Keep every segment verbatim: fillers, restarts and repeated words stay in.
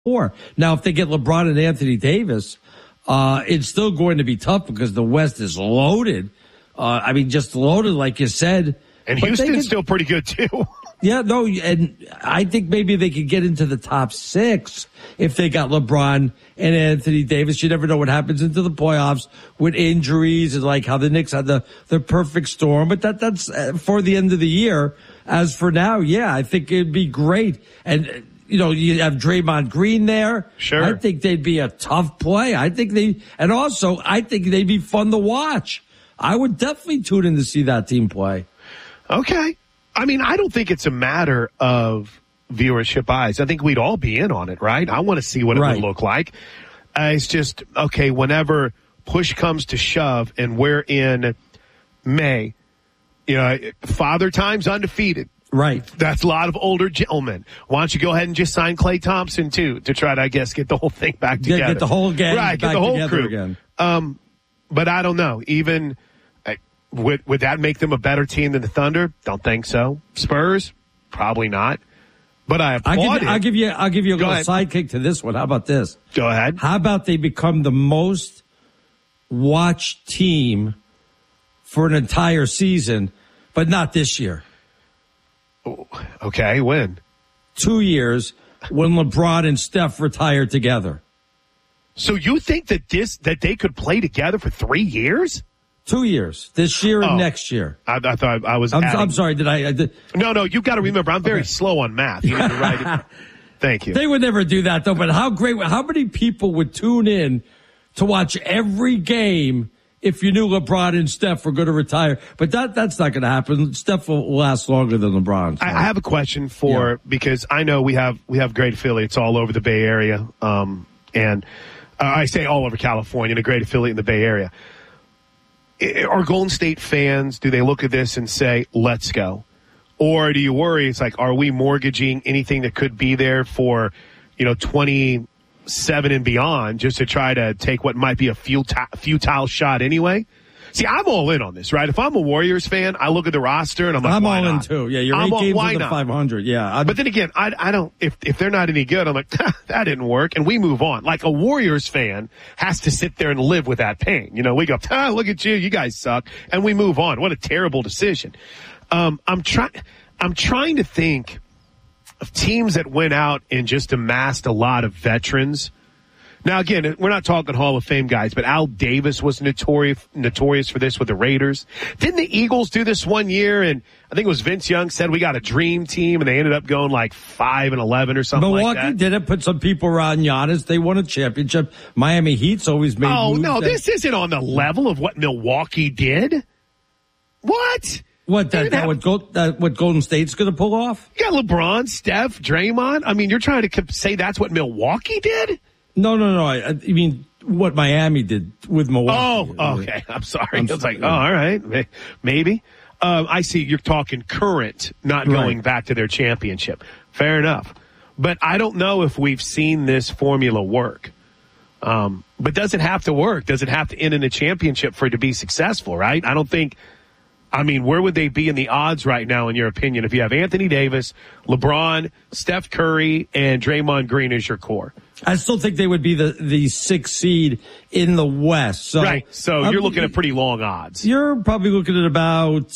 four. Now, if they get LeBron and Anthony Davis, uh, it's still going to be tough because the West is loaded. Uh, I mean, just loaded, like you said. And Houston's can, still pretty good, too. Yeah, no, and I think maybe they could get into the top six if they got LeBron and Anthony Davis. You never know what happens into the playoffs with injuries and like how the Knicks had the, the perfect storm. But that that's for the end of the year. As for now, yeah, I think it'd be great. And, you know, you have Draymond Green there. Sure. I think they'd be a tough play. I think they, and also I think they'd be fun to watch. I would definitely tune in to see that team play. Okay. I mean, I don't think it's a matter of viewership eyes. I think we'd all be in on it, right? I want to see what it right. would look like. Uh, it's just, okay, whenever push comes to shove and we're in May, you know, Father Time's undefeated. Right. That's a lot of older gentlemen. Why don't you go ahead and just sign Klay Thompson, too, to try to, I guess, get the whole thing back together. Get, get the whole gang right, back get the whole together crew. again. Um, but I don't know. Even... Would, would that make them a better team than the Thunder? Don't think so. Spurs? Probably not. But I applaud I'll give you, it. I'll give you, I'll give you a Go little ahead. sidekick to this one. How about this? Go ahead. How about they become the most watched team for an entire season, but not this year? Okay, when? Two years when LeBron and Steph retire together. So you think that this, that they could play together for three years? Two years, this year and oh, next year. I, I thought I was. I'm, adding. I'm sorry. Did I? I did. No, no. You got to remember, I'm very okay. slow on math. You need to write it. Thank you. They would never do that, though. But how great? How many people would tune in to watch every game if you knew LeBron and Steph were going to retire? But that that's not going to happen. Steph will last longer than LeBron. So. I, I have a question for yeah. because I know we have we have great affiliates all over the Bay Area, um, and uh, I say all over California, and a great affiliate in the Bay Area. Are Golden State fans, do they look at this and say, let's go? Or do you worry, it's like, are we mortgaging anything that could be there for, you know, twenty-seven and beyond just to try to take what might be a futile, futile shot anyway? See, I'm all in on this, right? If I'm a Warriors fan, I look at the roster and I'm like, I'm why all not? in too. Yeah, you're I'm eight all, games why with the not? five hundred. Yeah. I'd, but then again, I, I don't, if, if they're not any good, I'm like, that didn't work. And we move on. Like a Warriors fan has to sit there and live with that pain. You know, we go, ah, look at you. You guys suck. And we move on. What a terrible decision. Um, I'm trying, I'm trying to think of teams that went out and just amassed a lot of veterans. Now, again, we're not talking Hall of Fame guys, but Al Davis was notorious notorious for this with the Raiders. Didn't the Eagles do this one year? And I think it was Vince Young said we got a dream team, and they ended up going like five and eleven or something Milwaukee like that. Milwaukee did it, put some people around Giannis. They won a championship. Miami Heat's always made Oh, moves no, that, this isn't on the level of what Milwaukee did. What? What, that, that, have, what, Gold, that what Golden State's going to pull off? You got LeBron, Steph, Draymond. I mean, you're trying to say that's what Milwaukee did? No, no, no. I, I mean, what Miami did with Milwaukee. Oh, okay. I'm sorry. I'm I was like, sorry. oh, all right. Maybe. Uh, I see you're talking current, not going right. back to their championship. Fair enough. But I don't know if we've seen this formula work. Um, but does it have to work? Does it have to end in a championship for it to be successful, right? I don't think, I mean, where would they be in the odds right now, in your opinion, if you have Anthony Davis, LeBron, Steph Curry, and Draymond Green as your core? I still think they would be the, the sixth seed in the West. So, right. So um, you're looking at pretty long odds. You're probably looking at about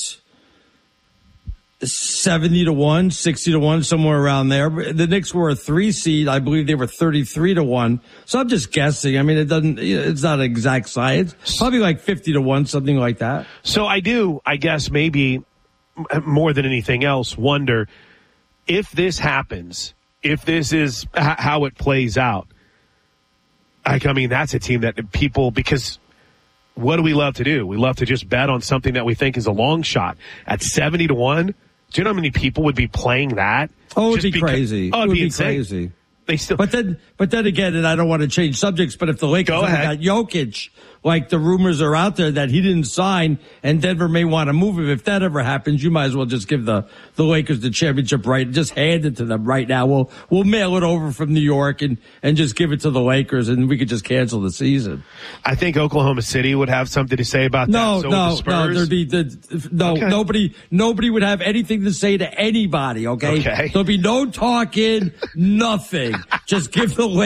seventy to one, sixty to one, somewhere around there. The Knicks were a three seed. I believe they were thirty-three to one. So I'm just guessing. I mean, it doesn't, it's not exact science. Probably like fifty to one, something like that. So I do, I guess, maybe more than anything else, wonder if this happens, if this is how it plays out. Like, I mean, that's a team that people, because what do we love to do? We love to just bet on something that we think is a long shot. At seventy to one, do you know how many people would be playing that? Oh, it'd just be because, crazy. Oh, it'd it would be, be insane. crazy. They still, but then, but then again, and I don't want to change subjects, but if the Lakers got Jokic, like the rumors are out there that he didn't sign and Denver may want to move him, if that ever happens, you might as well just give the, the Lakers the championship right, just hand it to them right now. We'll, we'll mail it over from New York and, and just give it to the Lakers and we could just cancel the season. I think Oklahoma City would have something to say about no, that. So no, the Spurs, no, there'd be, the, no, okay. nobody, nobody would have anything to say to anybody, okay? Okay. There'll be no talking, nothing. Just give the